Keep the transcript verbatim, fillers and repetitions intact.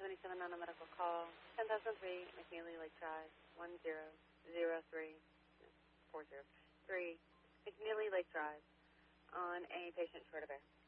twenty-seven on a medical call, ten thousand three, McNeely Lake Drive, one zero zero three, four zero three, McNeely Lake Drive, on a patient short of air.